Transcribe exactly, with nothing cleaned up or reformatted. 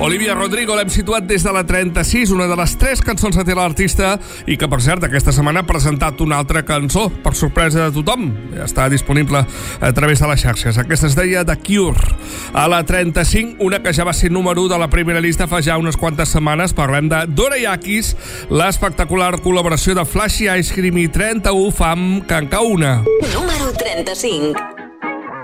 Olivia Rodrigo l'hem situat des de la trenta-sis, una de les tres cançons que té l'artista i que, per cert, aquesta setmana ha presentat una altra cançó, per sorpresa de tothom. Ja està disponible a través de les xarxes. Aquesta es deia The Cure. A la trenta-cinc, una que ja va ser número u de la primera llista fa ja unes quantes setmanes. Parlem de Dora Yakis, l'espectacular col·laboració de Flashy Ice Cream i trenta-u Fam Cancauna. Número trenta-cinc.